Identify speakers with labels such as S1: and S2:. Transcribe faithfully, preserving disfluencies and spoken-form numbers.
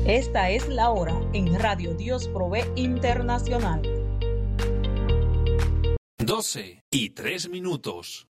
S1: Esta es la hora en Radio Dios Provee Internacional.
S2: doce y tres minutos.